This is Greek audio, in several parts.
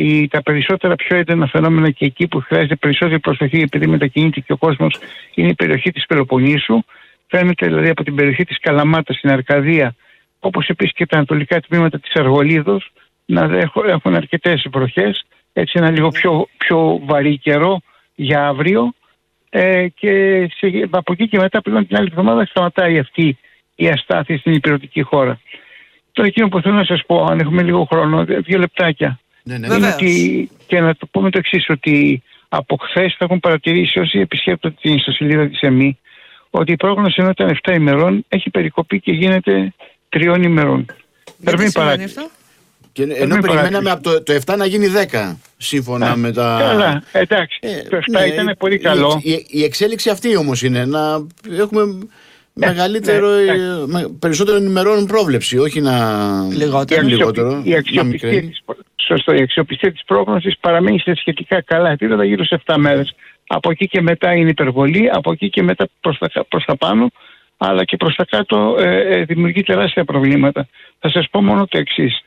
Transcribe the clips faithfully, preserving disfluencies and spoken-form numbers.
οι, τα περισσότερα πιο έντονα φαινόμενα και εκεί που χρειάζεται περισσότερη προσοχή, επειδή μετακινείται και ο κόσμος, είναι η περιοχή της Πελοποννήσου. Φαίνεται δηλαδή από την περιοχή της Καλαμάτας στην Αρκαδία, όπως επίσης και τα ανατολικά τμήματα της Αργολίδος, να έχουν αρκετές βροχές. Έτσι ένα λίγο πιο, πιο βαρύ καιρό για αύριο. Ε, και σε, από εκεί και μετά πλέον την άλλη εβδομάδα σταματάει αυτή η αστάθεια στην υπηρετική χώρα. Τώρα εκείνο που θέλω να σας πω, αν έχουμε λίγο χρόνο, δύο λεπτάκια, ναι, ναι, είναι ότι, και να το πούμε το εξής, ότι από χθες θα έχουν παρατηρήσει όσοι επισκέπτονται την ιστοσελίδα της ΕΜΗ, ότι η πρόγνωση ενώ ήταν επτά ημερών έχει περικοπεί και γίνεται τριών ημερών. Γιατί σημαίνει αυτό? Και ενώ περιμέναμε από το, το επτά να γίνει δέκα, σύμφωνα Α, με τα... Καλά, εντάξει, ε, το επτά ναι, ήταν πολύ καλό. Η, η, η εξέλιξη αυτή όμως είναι, να έχουμε ναι, μεγαλύτερο, ναι, με, περισσότερο ημερών πρόβλεψη, όχι να... Λιγότερο. Η, λιγότερο, η, αξιοπιστία, της, σωστό, η αξιοπιστία της πρόγνωσης παραμένει σε σχετικά καλά επίπεδα γύρω σε επτά μέρες. Από εκεί και μετά είναι υπερβολή, από εκεί και μετά προς τα, προς τα πάνω, αλλά και προς τα κάτω ε, ε, δημιουργεί τεράστια προβλήματα. Θα σας πω μόνο το εξής,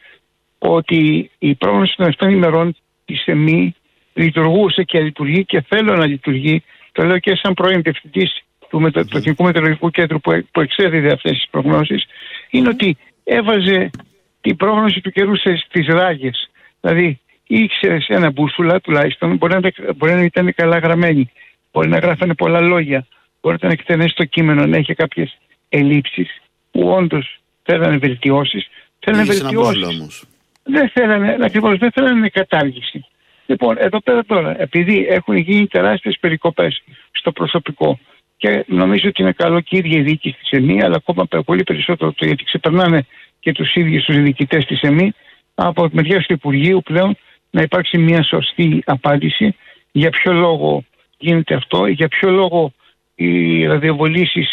ότι η πρόγνωση των επτά ημερών της ΕΜΗ λειτουργούσε και λειτουργεί και θέλω να λειτουργεί, το λέω και σαν πρώην διευθυντής του, μετα... του Εθνικού Μετεωρολογικού Κέντρου που, που εξέδιδε αυτές τις προγνώσεις, είναι ότι έβαζε την πρόγνωση του καιρού στις ράγες. Δηλαδή ήξερες ένα μπούσουλα τουλάχιστον, μπορεί να, μπορεί να ήταν καλά γραμμένη, μπορεί να γράφανε πολλά λόγια, μπορεί να ήταν εκτενές το κείμενο, να είχε κάποιες ελλείψεις που όντως θέλανε βελτιώσεις. Θέλανε βελτιώσεις. Δεν θέλανε, ακριβώς δεν θέλανε κατάργηση. Λοιπόν, εδώ πέρα τώρα, επειδή έχουν γίνει τεράστιες περικοπές στο προσωπικό και νομίζω ότι είναι καλό και η ίδια η διοίκηση της ΕΜΗ, αλλά ακόμα πολύ περισσότερο το γιατί ξεπερνάνε και τους ίδιους τους διοικητές της ΕΜΗ, από τη μεριά του Υπουργείου πλέον να υπάρξει μια σωστή απάντηση για ποιο λόγο γίνεται αυτό, για ποιο λόγο οι ραδιοβολήσεις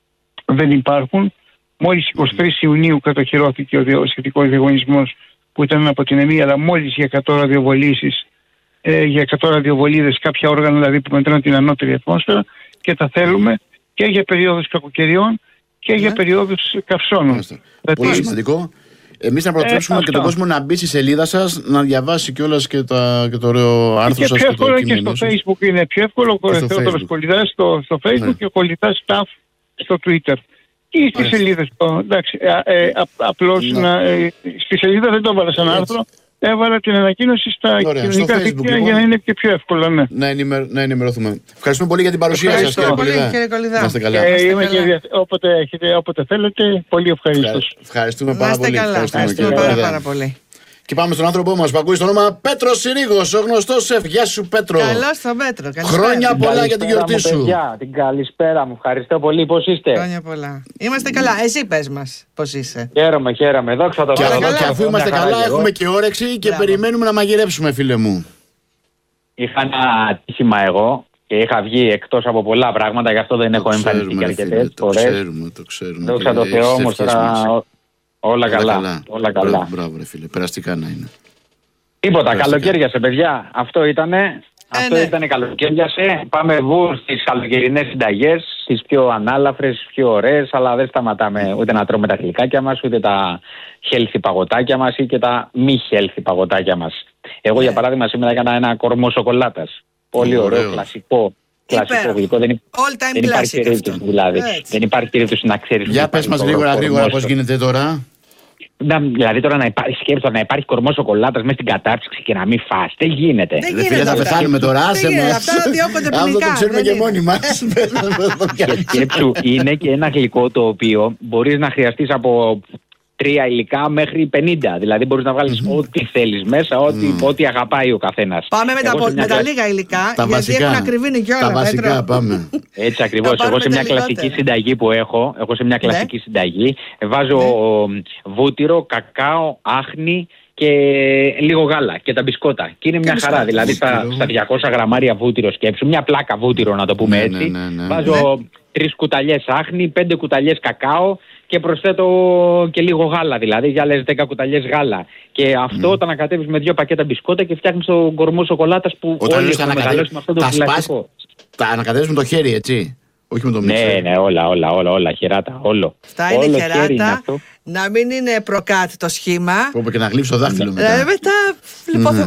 δεν υπάρχουν. Μόλις εικοστή τρίτη Ιουνίου κατοχυρώθηκε ο σχετικός διαγωνισμός που ήταν από την ΕΜΗ, αλλά μόλις για εκατό ραδιοβολήσεις, ε, για εκατό ραδιοβολίδες, κάποια όργανα δηλαδή που μετράνε την ανώτερη ατμόσφαιρα, και τα θέλουμε και για περίοδους κακοκαιριών και για περιόδους καυσώνων. Πολύ σημαντικό. Εμείς να προτρέψουμε ε, και τον κόσμο να μπει στη σελίδα σας, να διαβάσει κιόλας και, τα, και το ωραίο άρθρο σας. Και πιο εύκολο και στο Facebook είναι πιο εύκολο. Ο Θεόδωρος Κολλητάς στο, στο Facebook, ναι, και ο Κολλητάς Staff στο Twitter. Ή στις σελίδες. Εντάξει, ε, ε, απλώς ναι. να, ε, στη σελίδα δεν το έβαλα σαν άρθρο. Έβαλα την ανακοίνωση στα κοινωνικά δίκτυα λοιπόν, για να είναι και πιο εύκολο. Ναι. Να, ενημερ, να ενημερωθούμε. Ευχαριστούμε πολύ για την παρουσία σας, κύριε Κολλητά. Κύριε Κολλητά. Είστε καλά. Ε, είμαι και όποτε, έχετε, όποτε θέλετε, πολύ ευχαριστώ. Ευχαριστούμε πάρα πολύ. Ευχαριστούμε, ευχαριστούμε πάρα, πάρα πολύ. Και πάμε στον άνθρωπό μας που ακούει στο όνομα Πέτρος Συρίγος, ο γνωστός σεφ. Γεια σου, Πέτρο. Καλώς τον Πέτρο. Χρόνια πολλά για την γιορτή σου. Παιδιά, την καλησπέρα μου. Ευχαριστώ πολύ. Πώς είστε? Χρόνια πολλά. Είμαστε καλά. Εσύ πες μας πώς είσαι. Χαίρομαι, χαίρομαι. Δόξα τω Θεώ. Και αφού είμαστε καλά, έχουμε και όρεξη και περιμένουμε να μαγειρέψουμε, φίλε μου. Είχα ένα ατύχημα εγώ και είχα βγει εκτός από πολλά πράγματα, γι' αυτό δεν έχω εμφανιστεί και αρκετές φορές. Το ξέρουμε, το ξέρουμε. Δόξα τω Θεώ, όμως τώρα. Όλα καλά, καλά. Όλα καλά. Μπράβο, μπράβο ρε φίλε, περαστικά να είναι. Τίποτα, καλοκαίριασε παιδιά. Αυτό ήτανε. Ε, Αυτό ναι. ήτανε καλοκαίριασε. Πάμε βου στις καλοκαιρινές συνταγές, στις πιο ανάλαφρες, πιο ωραίες, αλλά δεν σταματάμε ούτε να τρώμε τα γλυκάκια μας, ούτε τα healthy παγωτάκια μας ή και τα μη healthy παγωτάκια μας. Εγώ, ε. για παράδειγμα, σήμερα έκανα ένα κορμό σοκολάτας. Πολύ ωραίο, ωραίο, κλασικό. Κλασικό γλυκό. Δεν, δεν υπάρχει περίπτωση δηλαδή. Έτσι. Δεν υπάρχει περίπτωση να ξέρεις. Για πες μας γρήγορα γρήγορα πώς γίνεται τώρα. Να, δηλαδή τώρα να υπάρχει σκέψη, να υπάρχει κορμό σοκολάτας μέσα στην κατάψυξη και να μην φας. Δεν γίνεται. Δεν γίνεται. Φίλε, θα πεθάνουμε τώρα. Άσε μας. Αυτά διώκονται ποινικά. Αυτό το ξέρουμε και μόνοι μας. Και σκέψου, είναι και ένα γλυκό το οποίο μπορείς να χρειαστείς από τρία υλικά μέχρι πενήντα. Δηλαδή μπορείς να βγάλεις mm-hmm. ό,τι θέλεις μέσα, ό,τι, mm. ό,τι αγαπάει ο καθένας. Πάμε με, τα, με μια... τα λίγα υλικά, τα γιατί βασικά, έχουν ακριβήνει κιόλα. Τα βασικά, Πέτρο. Πάμε. Έτσι ακριβώς. Εγώ σε μια κλασική συνταγή που έχω, εγώ σε μια κλασική ναι. συνταγή, βάζω ναι. βούτυρο, κακάο, άχνη και λίγο γάλα και τα μπισκότα. Και είναι μια και χαρά. Δηλαδή στα, στα διακόσια γραμμάρια βούτυρο σκέψου, μια πλάκα βούτυρο να το πούμε ναι, έτσι. Ναι, ναι, ναι, βάζω ναι. τρεις κουταλιές άχνη, πέντε κουταλιές κακάο και προσθέτω και λίγο γάλα, δηλαδή για άλλες δέκα κουταλιές γάλα. Και αυτό mm. όταν ανακατεύεις με δύο πακέτα μπισκότα και φτιάχνεις τον κορμό σοκολάτας που όταν όλοι έχουν μεγαλώσει με αυτό το πλαστικό. Τα ανακατεύεις με το χέρι, έτσι. Όχι με το μίξερ. Ναι, ναι, όλα, όλα, όλα, όλα, χεράτα, όλο. Αυτά είναι όλο χεράτα, είναι να μην είναι προκάτ το σχήμα. Πω και να γλύψω δάχτυλο μετά. Ε, μετά